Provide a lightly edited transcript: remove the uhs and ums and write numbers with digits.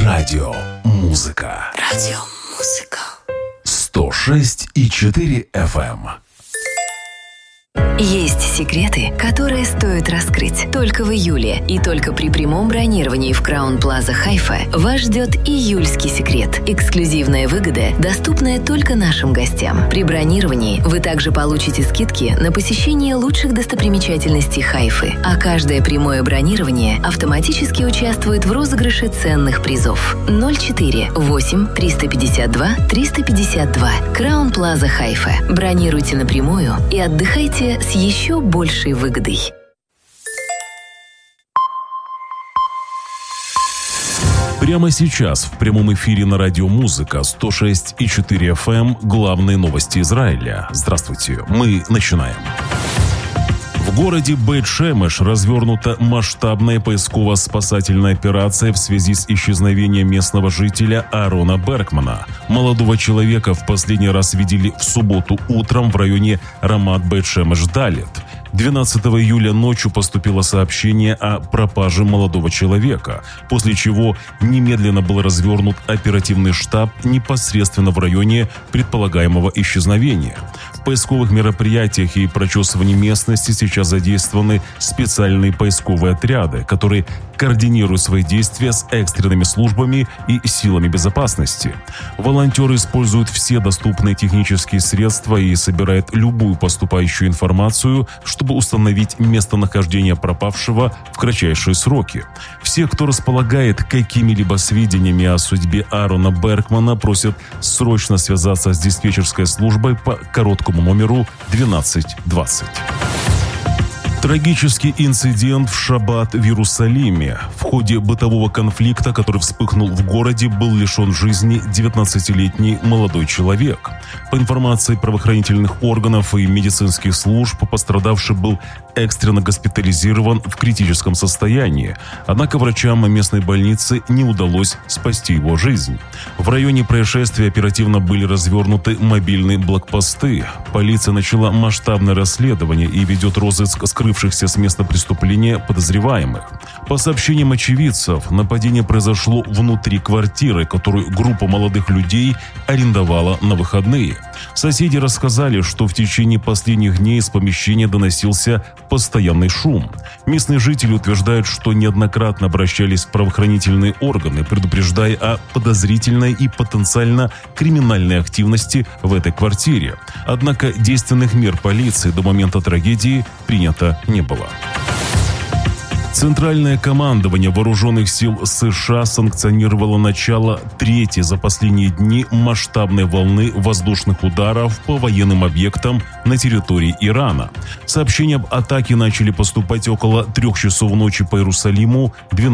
Радиомузыка. 106,4 FM. Есть секреты, которые стоит раскрыть. Только в июле и только при прямом бронировании в Краун Плаза Хайфа вас ждет июльский секрет. Эксклюзивная выгода, доступная только нашим гостям. При бронировании вы также получите скидки на посещение лучших достопримечательностей Хайфы, а каждое прямое бронирование автоматически участвует в розыгрыше ценных призов. 04 8 352 352. Краун Плаза Хайфа. Бронируйте напрямую и отдыхайте с еще большей выгодой. Прямо сейчас в прямом эфире на Радиомузыка 106,4 FM главные новости Израиля. Здравствуйте, мы начинаем. В городе Бейт-Шемеш развернута масштабная поисково-спасательная операция в связи с исчезновением местного жителя Аарона Беркмана. Молодого человека в последний раз видели в субботу утром в районе Рамат Бейт-Шемеш-Далет. 12 июля ночью поступило сообщение о пропаже молодого человека, после чего немедленно был развернут оперативный штаб непосредственно в районе предполагаемого исчезновения. В поисковых мероприятиях и прочесывании местности сейчас задействованы специальные поисковые отряды, которые координируют свои действия с экстренными службами и силами безопасности. Волонтеры используют все доступные технические средства и собирают любую поступающую информацию, чтобы установить местонахождение пропавшего в кратчайшие сроки. Все, кто располагает какими-либо сведениями о судьбе Аарона Беркмана, просят срочно связаться с диспетчерской службой по короткому номеру 1220. Трагический инцидент в шаббат в Иерусалиме. В ходе бытового конфликта, который вспыхнул в городе, был лишен жизни 19-летний молодой человек. По информации правоохранительных органов и медицинских служб, пострадавший был экстренно госпитализирован в критическом состоянии. Однако врачам местной больницы не удалось спасти его жизнь. В районе происшествия оперативно были развернуты мобильные блокпосты. Полиция начала масштабное расследование и ведет розыск скрывшихся с места преступления подозреваемых. По сообщениям очевидцев, нападение произошло внутри квартиры, которую группа молодых людей арендовала на выходные. Соседи рассказали, что в течение последних дней из помещения доносился постоянный шум. Местные жители утверждают, что неоднократно обращались в правоохранительные органы, предупреждая о подозрительной и потенциально криминальной активности в этой квартире. Однако действенных мер полиции до момента трагедии принято не было. Центральное командование Вооруженных сил США санкционировало начало третьей за последние дни масштабной волны воздушных ударов по военным объектам на территории Ирана. Сообщения об атаке начали поступать около 3 часов ночи по Иерусалиму 12